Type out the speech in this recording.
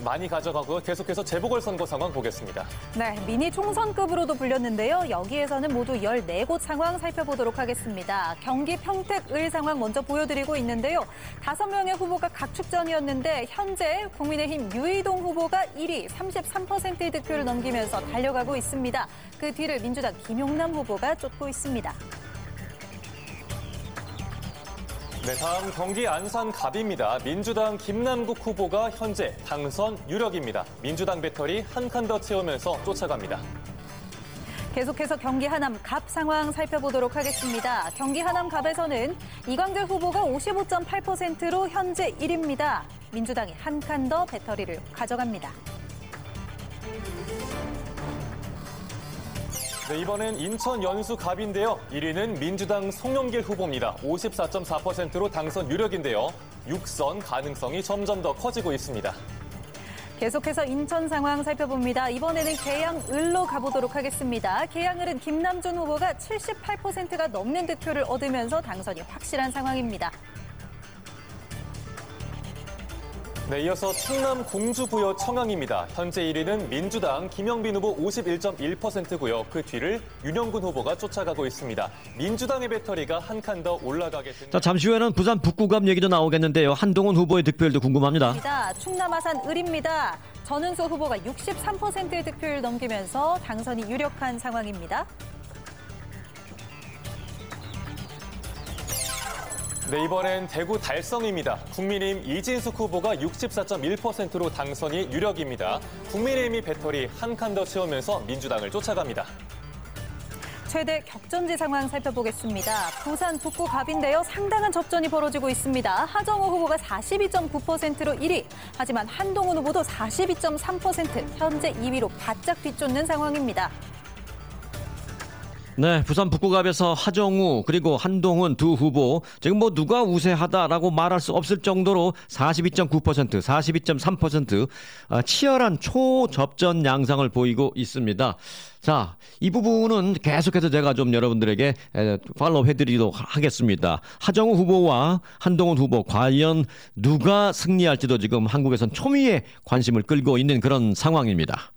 많이 가져가고요. 계속해서 재보궐선거 상황 보겠습니다. 네, 미니 총선급으로도 불렸는데요. 여기에서는 모두 14곳 상황 살펴보도록 하겠습니다. 경기 평택 을 상황 먼저 보여드리고 있는데요. 5명의 후보가 각축전이었는데 현재 국민의힘 유이동 후보가 1위 33%의 득표를 넘기면서 달려가고 있습니다. 그 뒤를 민주당 김용남 후보가 쫓고 있습니다. 네, 다음 경기 안산 갑입니다. 민주당 김남국 후보가 현재 당선 유력입니다. 민주당 배터리 한 칸 더 채우면서 쫓아갑니다. 계속해서 경기 하남 갑 상황 살펴보도록 하겠습니다. 경기 하남 갑에서는 이광재 후보가 55.8%로 현재 1위입니다. 민주당이 한 칸 더 배터리를 가져갑니다. 네, 이번엔 인천 연수 갑인데요. 1위는 민주당 송영길 후보입니다. 54.4%로 당선 유력인데요. 6선 가능성이 점점 더 커지고 있습니다. 계속해서 인천 상황 살펴봅니다. 이번에는 계양을로 가보도록 하겠습니다. 계양을은 김남준 후보가 78%가 넘는 득표를 얻으면서 당선이 확실한 상황입니다. 네, 이어서 충남 공주부여 청양입니다. 현재 1위는 민주당 김영빈 후보 51.1%고요. 그 뒤를 윤영군 후보가 쫓아가고 있습니다. 민주당의 배터리가 한 칸 더 올라가게 됩니다. 자, 잠시 후에는 부산 북구갑 얘기도 나오겠는데요. 한동훈 후보의 득표율도 궁금합니다. 충남 아산 을입니다. 전은수 후보가 63%의 득표를 넘기면서 당선이 유력한 상황입니다. 네, 이번엔 대구 달성입니다. 국민의힘 이진숙 후보가 64.1%로 당선이 유력입니다. 국민의힘이 배터리 한 칸 더 채우면서 민주당을 쫓아갑니다. 최대 격전지 상황 살펴보겠습니다. 부산 북구갑인데요. 상당한 접전이 벌어지고 있습니다. 하정우 후보가 42.9%로 1위. 하지만 한동훈 후보도 42.3%, 현재 2위로 바짝 뒤쫓는 상황입니다. 네, 부산 북구갑에서 하정우 그리고 한동훈 두 후보 지금 뭐 누가 우세하다라고 말할 수 없을 정도로 42.9%, 42.3% 치열한 초접전 양상을 보이고 있습니다. 자, 이 부분은 계속해서 제가 좀 여러분들에게 팔로우 해드리도록 하겠습니다. 하정우 후보와 한동훈 후보 과연 누가 승리할지도 지금 한국에선 초미의 관심을 끌고 있는 그런 상황입니다.